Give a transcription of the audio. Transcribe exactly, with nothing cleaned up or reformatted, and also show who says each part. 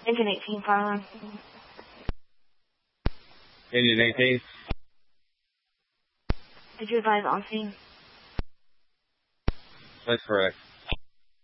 Speaker 1: Engine eighteen, fire.
Speaker 2: Engine eighteen.
Speaker 1: Did you advise on scene?
Speaker 2: That's correct.